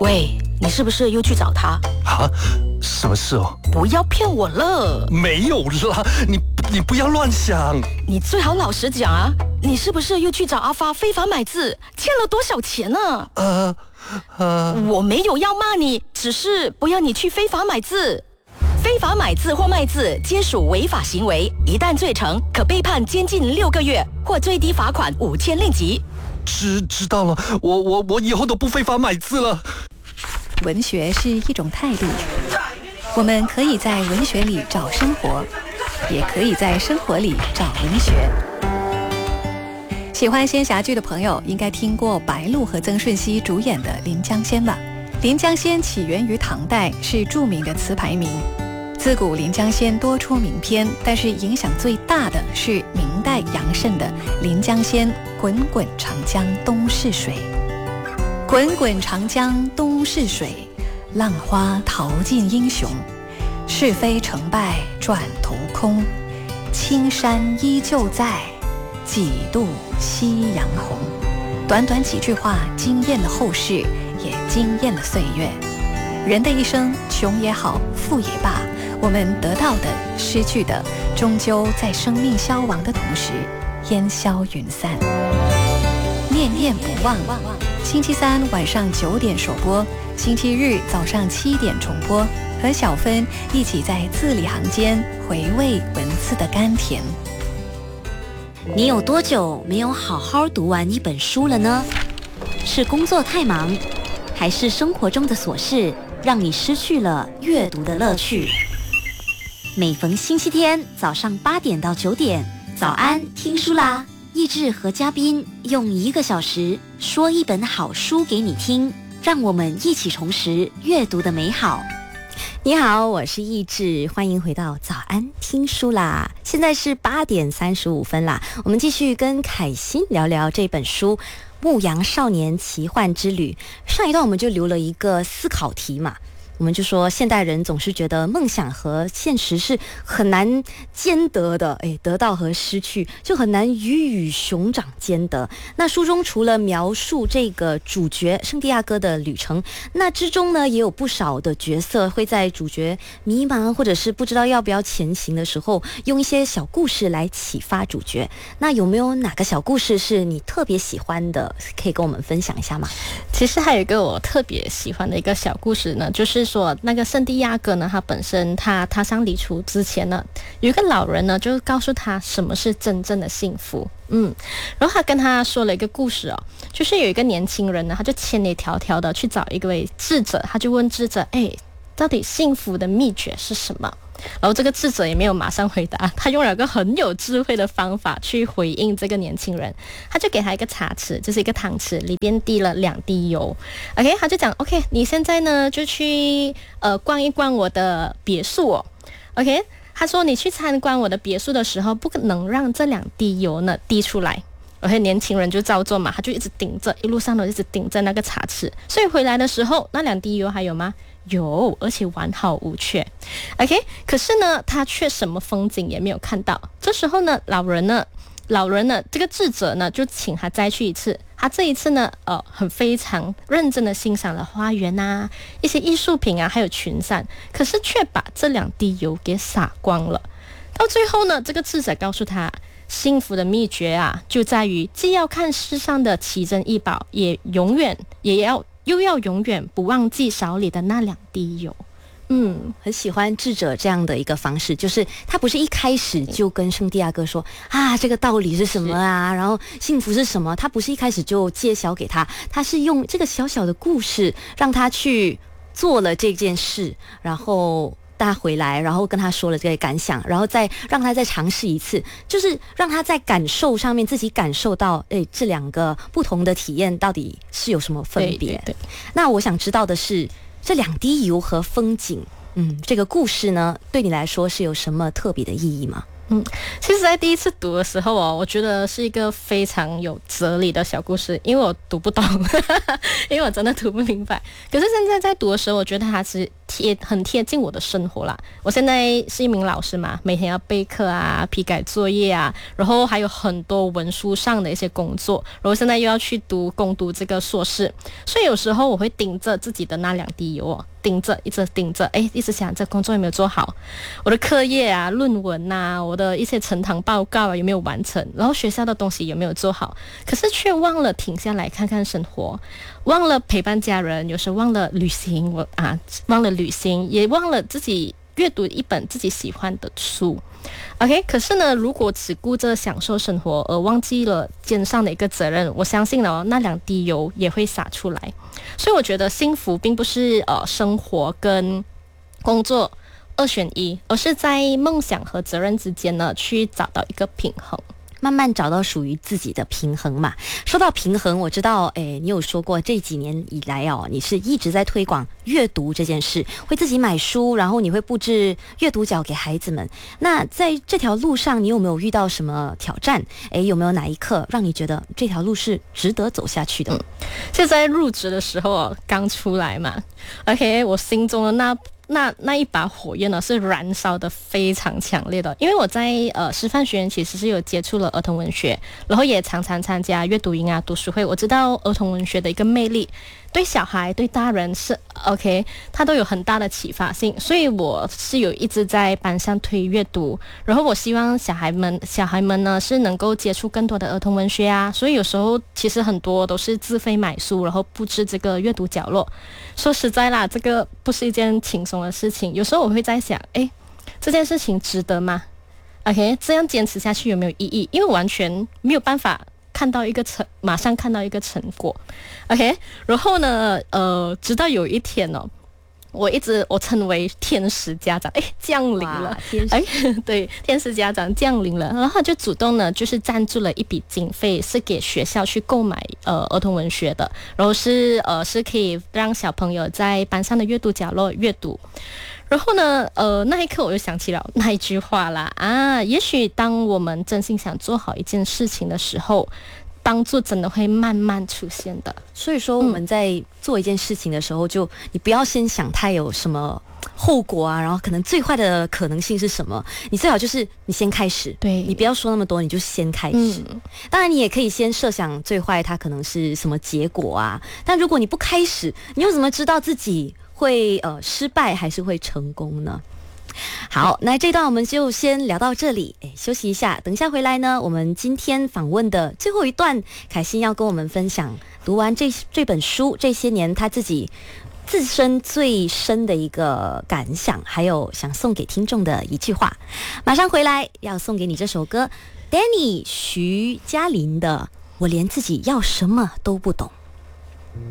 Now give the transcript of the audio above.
喂，你是不是又去找他？ 啊，什么事哦？ 不要骗我了。 没有啦，你不要乱想。 你最好老实讲啊，你是不是又去找阿发非法买字，欠了多少钱呢？我没有要骂你，只是不要你去非法买字。非法买字或卖字皆属违法行为，一旦罪成，可被判监禁6个月或最低罚款5000令吉。 知道了，我以后都不非法买字了。 文学是一种态度，我们可以在文学里找生活，也可以在生活里找文学。喜欢仙侠剧的朋友应该听过白鹿和曾舜晞主演的《临江仙》吧？《临江仙》起源于唐代，是著名的词牌名。自古《临江仙》多出名篇，但是影响最大的是明代杨慎的《临江仙》，滚滚长江东逝水。滚滚长江东逝水，浪花淘尽英雄。是非成败转头空，青山依旧在，几度夕阳红。短短几句话惊艳了后世，也惊艳了岁月。人的一生，穷也好，富也罢，我们得到的、失去的，终究在生命消亡的同时烟消云散。念念不忘，星期三晚上9点首播，星期日早上7点重播，和小芬一起在字里行间回味文字的甘甜。 你有多久没有好好读完一本书了呢？是工作太忙，还是生活中的琐事让你失去了阅读的乐趣？每逢星期天早上8点到9点，早安听书啦！益智和嘉宾用1个小时说一本好书给你听，让我们一起重拾阅读的美好。你好，我是益智，欢迎回到早安听书啦！现在是8点35分啦，我们继续跟凯欣聊聊这本书《牧羊少年奇幻之旅》。上一段我们就留了一个思考题嘛，我们就说现代人总是觉得梦想和现实是很难兼得的，得到和失去就很难鱼与熊掌兼得。那书中除了描述这个主角圣地亚哥的旅程，那之中呢也有不少的角色会在主角迷茫或者是不知道要不要前行的时候，用一些小故事来启发主角。那有没有哪个小故事是你特别喜欢的，可以跟我们分享一下吗？ 其实还有一个我特别喜欢的一个小故事呢，就是说那个圣地亚哥呢，他本身他踏上旅途之前呢，有一个老人呢就告诉他什么是真正的幸福。然后他跟他说了一个故事哦，就是有一个年轻人呢，他就千里迢迢的去找一位智者，他就问智者，到底幸福的秘诀是什么？然后这个智者也没有马上回答，他用了一个很有智慧的方法去回应这个年轻人。他就给他一个茶匙，就是一个汤匙，里边滴了2滴油。OK， 他就讲 OK， 你现在呢就去逛一逛我的别墅哦。OK， 他说你去参观我的别墅的时候，不能让这2滴油呢滴出来。OK， 年轻人就照做嘛，他就一直盯着，一路上都一直盯着那个茶匙。所以回来的时候，那2滴油还有吗？有，而且完好无缺。OK， 可是呢，他却什么风景也没有看到。这时候呢，老人呢，这个智者呢，就请他再去一次。他这一次呢，很非常认真的欣赏了花园啊，一些艺术品啊，还有群山，可是却把这2滴油给撒光了。到最后呢，这个智者告诉他，幸福的秘诀啊，就在于既要看世上的奇珍异宝，又要永远不忘记勺里的那2滴油。 很喜欢智者这样的一个方式，就是他不是一开始就跟圣地亚哥说这个道理是什么啊，然后幸福是什么，他不是一开始就揭晓给他，他是用这个小小的故事让他去做了这件事，然后他回来，然后跟他说了这个感想，然后再让他再尝试一次，就是让他在感受上面自己感受到这2个不同的体验到底是有什么分别。对，那我想知道的是这2滴油和风景这个故事呢对你来说是有什么特别的意义吗？ 其实在第一次读的时候我觉得是一个非常有哲理的小故事，因为我读不懂因为我真的读不明白。可是现在在读的时候，我觉得它是很贴近我的生活啦。我现在是一名老师嘛，每天要备课啊、批改作业啊，然后还有很多文书上的一些工作，然后现在又要去攻读这个硕士，所以有时候我会盯着自己的那2滴油一直盯着，一直想这工作有没有做好，我的课业啊、论文啊、我的一些呈堂报告啊有没有完成，然后学校的东西有没有做好，可是却忘了停下来看看生活，忘了陪伴家人，有时候忘了旅行，忘了旅行，也忘了自己阅读一本自己喜欢的书。OK， 可是呢，如果只顾着享受生活而忘记了肩上的一个责任，我相信那2滴油也会洒出来。所以我觉得幸福并不是生活跟工作2选1，而是在梦想和责任之间呢去找到一个平衡。 慢慢找到属于自己的平衡嘛。说到平衡，我知道你有说过这几年以来你是一直在推广阅读这件事，会自己买书，然后你会布置阅读角给孩子们。那在这条路上你有没有遇到什么挑战？有没有哪一刻让你觉得这条路是值得走下去的？ 就在入职的时候刚出来嘛 OK， 我心中的那一把火焰呢是燃烧的非常强烈的，因为我在师范学院其实是有接触了儿童文学，然后也常常参加阅读营啊、读书会，我知道儿童文学的一个魅力对小孩对大人是 OK， 它都有很大的启发性，所以我是有一直在班上推阅读，然后我希望小孩们呢是能够接触更多的儿童文学啊，所以有时候其实很多都是自费买书，然后布置这个阅读角落。说实在啦，这个不是一件轻松的事情，有时候我会在想这件事情值得吗？ OK， 这样坚持下去有没有意义？因为完全没有办法马上看到一个成果 OK， 然后呢直到有一天我称为天使家长降临了，对，天使家长降临了，然后他就主动呢就是赞助了一笔经费，是给学校去购买儿童文学的，然后是可以让小朋友在班上的阅读角落阅读。然后呢那一刻我就想起了那一句话啦也许当我们真心想做好一件事情的时候，帮助真的会慢慢出现的。 所以说我们在做一件事情的时候，就你不要先想太有什么后果然后可能最坏的可能性是什么，你最好就是你先开始， 对， 你不要说那么多，你就先开始当然你也可以先设想最坏它可能是什么结果但如果你不开始，你又怎么知道自己会失败还是会成功呢？好，那这段我们就先聊到这里，休息一下，等一下回来呢，我们今天访问的最后一段，凯欣要跟我们分享读完这本书这些年他自己自身最深的一个感想，还有想送给听众的一句话。马上回来要送给你这首歌 Danny 徐嘉琳的《我连自己要什么都不懂》。